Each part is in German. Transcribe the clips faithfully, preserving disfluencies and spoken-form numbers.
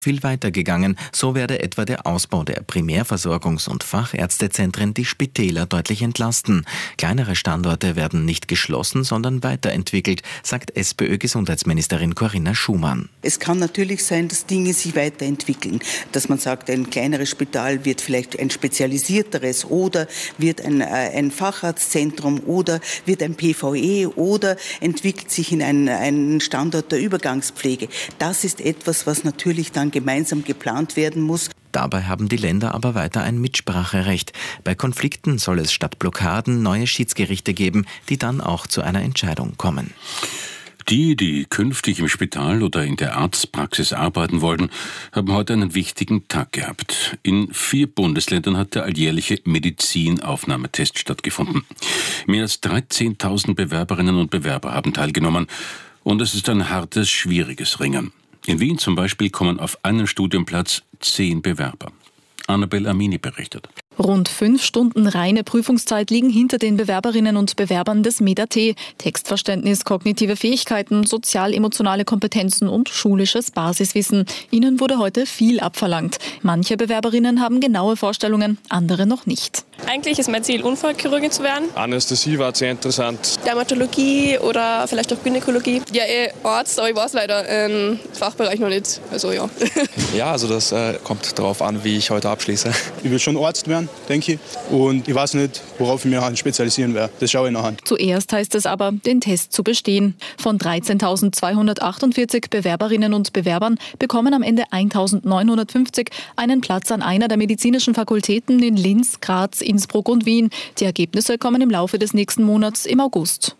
viel weiter gegangen. So werde etwa der Ausbau der Primärversorgungs- und Fachärztezentren die Spitäler deutlich entlasten. Kleinere Standorte werden nicht geschlossen, sondern weiterentwickelt, sagt SPÖ-Gesundheitsministerin Corinna Schumann. Es kann natürlich sein, dass Dinge sich weiterentwickeln, dass man sagt, ein kleineres Spital wird vielleicht ein spezialisierteres oder wird ein, ein Facharztzentrum oder wird ein P V E oder entwickelt sich in einen, einen Standort der Übergangspflege. Das ist etwas, was natürlich dann gemeinsam geplant werden muss. Dabei haben die Länder aber weiter ein Mitspracherecht. Bei Konflikten soll es statt Blockaden neue Schiedsgerichte geben, die dann auch zu einer Entscheidung kommen. Die, die künftig im Spital oder in der Arztpraxis arbeiten wollen, haben heute einen wichtigen Tag gehabt. In vier Bundesländern hat der alljährliche Medizinaufnahmetest stattgefunden. Mehr als dreizehntausend Bewerberinnen und Bewerber haben teilgenommen. Und es ist ein hartes, schwieriges Ringen. In Wien zum Beispiel kommen auf einen Studienplatz zehn Bewerber. Annabel Amini berichtet. Rund fünf Stunden reine Prüfungszeit liegen hinter den Bewerberinnen und Bewerbern des MedAT. Textverständnis, kognitive Fähigkeiten, sozial-emotionale Kompetenzen und schulisches Basiswissen. Ihnen wurde heute viel abverlangt. Manche Bewerberinnen haben genaue Vorstellungen, andere noch nicht. Eigentlich ist mein Ziel, Unfallchirurgin zu werden. Anästhesie war sehr interessant. Dermatologie oder vielleicht auch Gynäkologie. Ja, eh Arzt, aber ich weiß leider ähm, Fachbereich noch nicht. Also ja. Ja, also das äh, kommt darauf an, wie ich heute abschließe. Ich will schon Arzt werden, denke ich. Und ich weiß nicht, worauf ich mich spezialisieren werde. Das schaue ich nachher. Zuerst heißt es aber, den Test zu bestehen. Von dreizehntausendzweihundertachtundvierzig Bewerberinnen und Bewerbern bekommen am Ende eintausendneunhundertfünfzig einen Platz an einer der medizinischen Fakultäten in Linz, Graz, Innsbruck und Wien. Die Ergebnisse kommen im Laufe des nächsten Monats im August.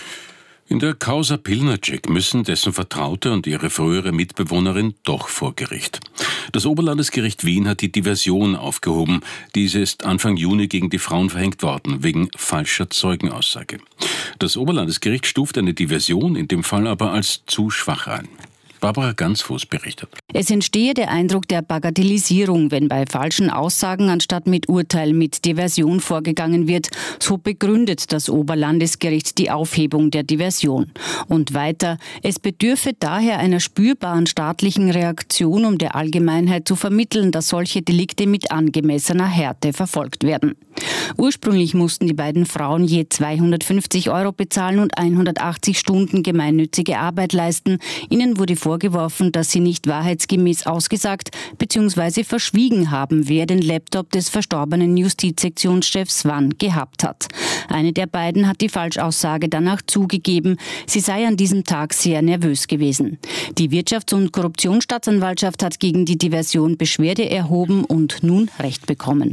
In der Causa Pilnacek müssen dessen Vertraute und ihre frühere Mitbewohnerin doch vor Gericht. Das Oberlandesgericht Wien hat die Diversion aufgehoben. Diese ist Anfang Juni gegen die Frauen verhängt worden, wegen falscher Zeugenaussage. Das Oberlandesgericht stuft eine Diversion in dem Fall aber als zu schwach ein. Barbara Gansfuß berichtet. Es entstehe der Eindruck der Bagatellisierung, wenn bei falschen Aussagen anstatt mit Urteil mit Diversion vorgegangen wird. So begründet das Oberlandesgericht die Aufhebung der Diversion. Und weiter, es bedürfe daher einer spürbaren staatlichen Reaktion, um der Allgemeinheit zu vermitteln, dass solche Delikte mit angemessener Härte verfolgt werden. Ursprünglich mussten die beiden Frauen je zweihundertfünfzig Euro bezahlen und hundertachtzig Stunden gemeinnützige Arbeit leisten. Ihnen wurde vorgeworfen, dass sie nicht wahrheitsgemäß ausgesagt bzw. verschwiegen haben, wer den Laptop des verstorbenen Justizsektionschefs Wann gehabt hat. Eine der beiden hat die Falschaussage danach zugegeben. Sie sei an diesem Tag sehr nervös gewesen. Die Wirtschafts- und Korruptionsstaatsanwaltschaft hat gegen die Diversion Beschwerde erhoben und nun Recht bekommen.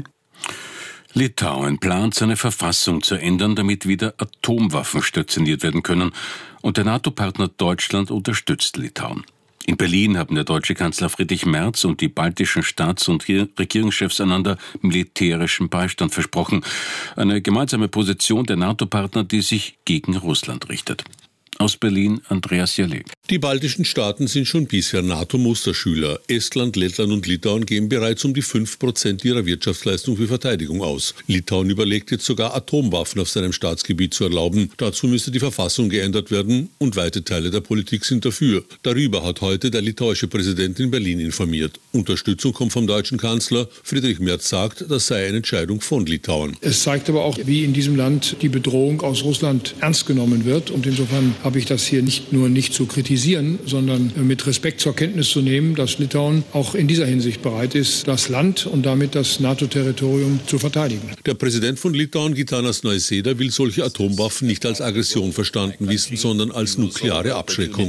Litauen plant, seine Verfassung zu ändern, damit wieder Atomwaffen stationiert werden können. Und der NATO-Partner Deutschland unterstützt Litauen. In Berlin haben der deutsche Kanzler Friedrich Merz und die baltischen Staats- und Regierungschefs einander militärischen Beistand versprochen. Eine gemeinsame Position der NATO-Partner, die sich gegen Russland richtet. Aus Berlin, Andreas Jalé. Die baltischen Staaten sind schon bisher NATO-Musterschüler. Estland, Lettland und Litauen geben bereits um die fünf Prozent ihrer Wirtschaftsleistung für Verteidigung aus. Litauen überlegt jetzt sogar, Atomwaffen auf seinem Staatsgebiet zu erlauben. Dazu müsste die Verfassung geändert werden und weite Teile der Politik sind dafür. Darüber hat heute der litauische Präsident in Berlin informiert. Unterstützung kommt vom deutschen Kanzler. Friedrich Merz sagt, das sei eine Entscheidung von Litauen. Es zeigt aber auch, wie in diesem Land die Bedrohung aus Russland ernst genommen wird. Und insofern habe ich das hier nicht nur nicht zu kritisieren, sondern mit Respekt zur Kenntnis zu nehmen, dass Litauen auch in dieser Hinsicht bereit ist, das Land und damit das NATO-Territorium zu verteidigen. Der Präsident von Litauen, Gitanas Nausėda, will solche Atomwaffen nicht als Aggression verstanden wissen, sondern als nukleare Abschreckung.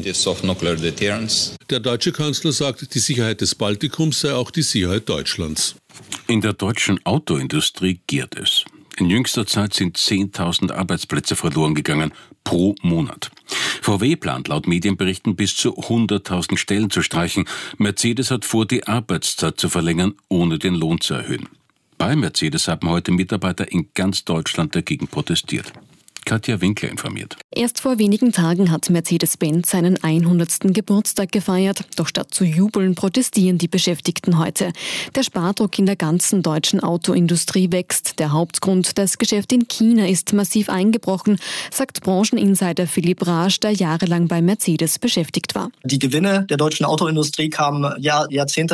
Der deutsche Kanzler sagt, die Sicherheit des Baltikums sei auch die Sicherheit Deutschlands. In der deutschen Autoindustrie giert es. In jüngster Zeit sind zehntausend Arbeitsplätze verloren gegangen, pro Monat. V W plant laut Medienberichten bis zu hunderttausend Stellen zu streichen. Mercedes hat vor, die Arbeitszeit zu verlängern, ohne den Lohn zu erhöhen. Bei Mercedes haben heute Mitarbeiter in ganz Deutschland dagegen protestiert. Katja Winkler informiert. Erst vor wenigen Tagen hat Mercedes-Benz seinen hundertsten Geburtstag gefeiert. Doch statt zu jubeln, protestieren die Beschäftigten heute. Der Spardruck in der ganzen deutschen Autoindustrie wächst. Der Hauptgrund, das Geschäft in China ist massiv eingebrochen, sagt Brancheninsider Philipp Rasch, der jahrelang bei Mercedes beschäftigt war. Die Gewinne der deutschen Autoindustrie kamen Jahr, Jahrzehnte